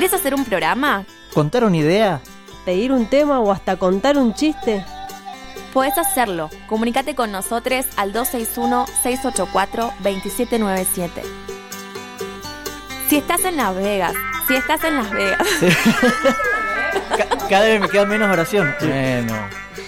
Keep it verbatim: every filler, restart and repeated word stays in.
¿Querés hacer un programa? ¿Contar una idea? ¿Pedir un tema o hasta contar un chiste? Podés hacerlo. Comunicate con nosotros al dos seis uno, seis ocho cuatro, dos siete nueve siete. Si estás en Las Vegas, si estás en Las Vegas. Sí. Cada vez me queda menos oración. Bueno.